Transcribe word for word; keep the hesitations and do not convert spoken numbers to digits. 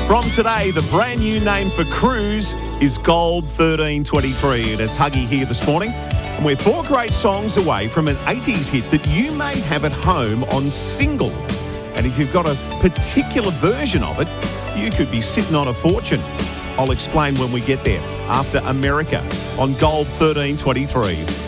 From today, the brand new name for Cruise is Gold thirteen twenty-three. And it's Huggy here this morning. And we're four great songs away from an eighties hit that you may have at home on single. And if you've got a particular version of it, you could be sitting on a fortune. I'll explain when we get there after America on Gold thirteen twenty-three.